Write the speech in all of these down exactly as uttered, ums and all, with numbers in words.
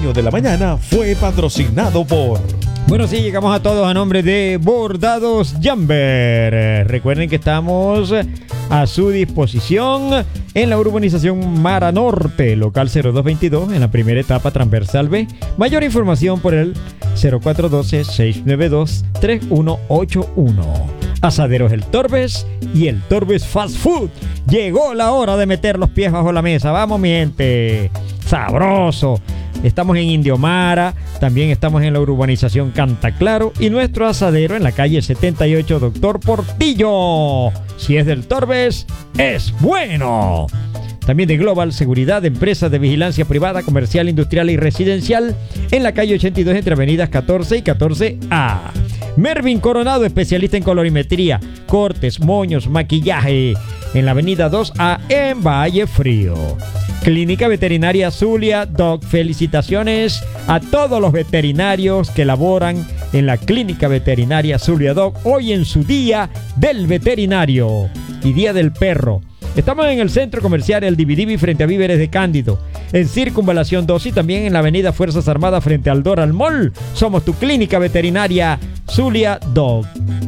Sueño de la Mañana fue patrocinado por... Bueno, sí, llegamos a todos a nombre de Bordados Jamber. Recuerden que estamos a su disposición en la urbanización Mara Norte, local cero dos veintidós, en la primera etapa transversal B. Mayor información por el cero cuatro uno dos, seis nueve dos, tres uno ocho uno. Asaderos El Torbes y El Torbes Fast Food. Llegó la hora de meter los pies bajo la mesa. Vamos, mi gente. Sabroso. Estamos en Indiomara, también estamos en la urbanización Cantaclaro y nuestro asadero en la calle setenta y ocho Doctor Portillo. Si es del Torbes, es bueno. También de Global Seguridad, empresa de vigilancia privada, comercial, industrial y residencial en la calle ochenta y dos entre avenidas catorce y catorce A. Mervin Coronado, especialista en colorimetría, cortes, moños, maquillaje, en la avenida dos A en Valle Frío. Clínica Veterinaria Zulia Doc, felicitaciones a todos los veterinarios que laboran en la Clínica Veterinaria Zulia Doc, hoy en su Día del Veterinario y Día del Perro. Estamos en el Centro Comercial El Dividivi frente a Víveres de Cándido, en Circunvalación dos y también en la avenida Fuerzas Armadas frente al Doral Mall. Somos tu Clínica Veterinaria Zulia Dog.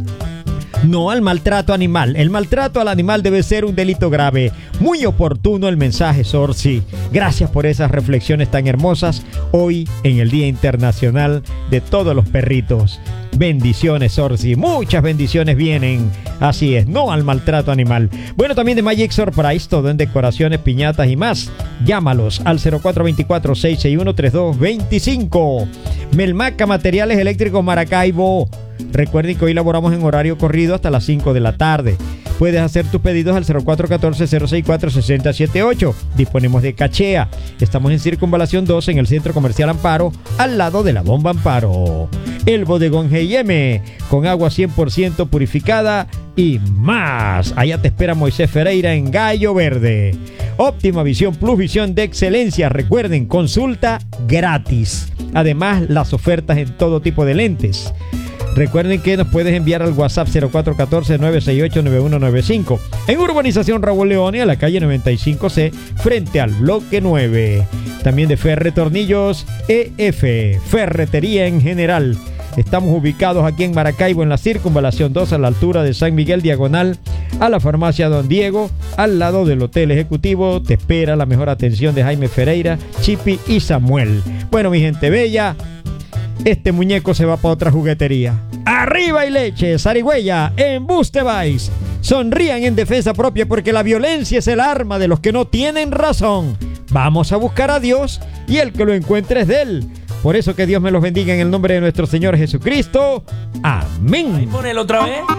No al maltrato animal. El maltrato al animal debe ser un delito grave. Muy oportuno el mensaje, Sorsi. Gracias por esas reflexiones tan hermosas hoy en el Día Internacional de todos los perritos. Bendiciones, Sorsi. Muchas bendiciones vienen. Así es, no al maltrato animal. Bueno, también de Magic Surprise, todo en decoraciones, piñatas y más. Llámalos al cero cuatro dos cuatro, seis seis uno, tres dos dos cinco. Melmaca Materiales Eléctricos Maracaibo. Recuerden que hoy laboramos en horario corrido hasta las cinco de la tarde. Puedes hacer tus pedidos al cero cuatro uno cuatro, cero seis cuatro, seis cero siete ocho. Disponemos de cachea. Estamos en Circunvalación dos en el Centro Comercial Amparo, al lado de la Bomba Amparo. El Bodegón G y M, con agua cien por ciento purificada y más. Allá te espera Moisés Ferreira en Gallo Verde. Óptima Visión Plus, visión de excelencia. Recuerden, consulta gratis. Además, las ofertas en todo tipo de lentes. Recuerden que nos puedes enviar al WhatsApp cero cuatro uno cuatro, nueve seis ocho, nueve uno nueve cinco. En Urbanización Raúl León y a la calle noventa y cinco C, frente al bloque nueve. También de Ferre Tornillos E F, Ferretería en general. Estamos ubicados aquí en Maracaibo, en la Circunvalación dos, a la altura de San Miguel, diagonal a la farmacia Don Diego, al lado del Hotel Ejecutivo. Te espera la mejor atención de Jaime Ferreira, Chipi y Samuel. Bueno, mi gente bella, este muñeco se va para otra juguetería. ¡Arriba y leche! Zarigüeya, Embuste Vice. Sonrían en defensa propia porque la violencia es el arma de los que no tienen razón. Vamos a buscar a Dios y el que lo encuentre es de Él. Por eso que Dios me los bendiga en el nombre de nuestro Señor Jesucristo. Amén. Ahí ponelo otra vez.